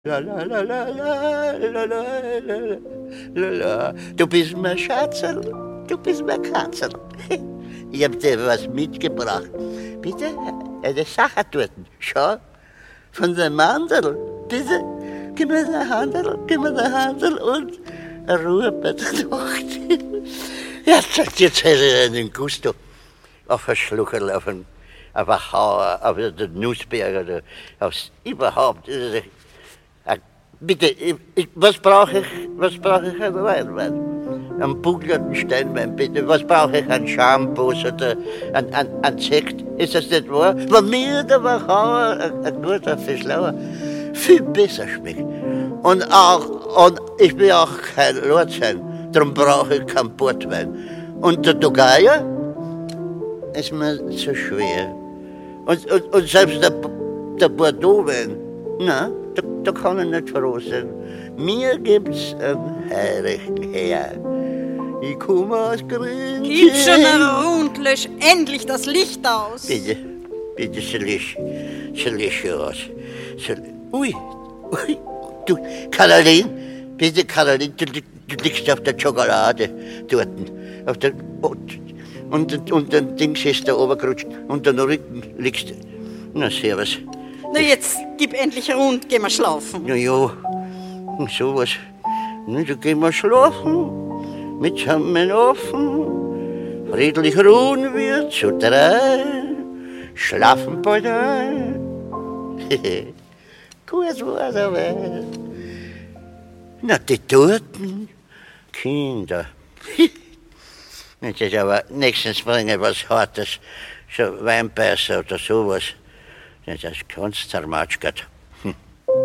La la la la la la la la la la. Du bist mein Schatzel, du bist mein Katzel. Ich hab dir was mitgebracht. Bitte? Eine Sache dort. Schau. Von der Mandel. Bitte? Gib mir den Handel, und eine Ruhe bei der Nacht. Jetzt hätte ich einen Gusto auf ein Schluckerl, auf ein Hauer, auf den Nussberg oder aufs überhaupt. Bitte, was brauche ich an Wein? Einen bugelnden Steinwein, bitte. Was brauche ich an Shampoos oder an Sekt? Ist das nicht wahr? Wenn mir der Wachauer, ein guter Fischlauer, viel besser schmeckt. Und ich will auch kein Lord sein, darum brauche ich keinen Portwein. Und der Togaya ist mir zu schwer. Und selbst der Bordeaux-Wein, na, da kann ich nicht froh sein. Mir gibt's einen heiligen Herr. Ich komme aus Grün. Gib schon rund, lösch endlich das Licht aus. Bitte, sie lösch aus. Ui, du, Caroline, bitte, Caroline, du liegst auf der Schokolade dort. Und dann Dings ist da runtergerutscht und den Rücken liegst du. Na, servus. Na jetzt, gib endlich rund, geh mal schlafen. Ja, sowas. Na, da gehen wir schlafen, mit Schammen offen, friedlich ruhen wir zu drei, schlafen bald ein. Gut war's aber. Na, die toten Kinder. Jetzt aber nächstens bringe was Hartes, so Weinbeißer oder sowas. Das ist ganz zermatschert.